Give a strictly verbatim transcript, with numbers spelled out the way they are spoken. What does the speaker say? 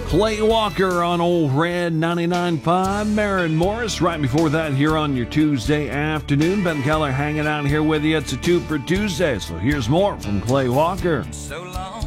Clay Walker on Old Red ninety-nine point five. Maren Morris right before that here on your Tuesday afternoon. Ben Keller hanging out here with you. It's a two for Tuesday, so here's more from Clay Walker. So long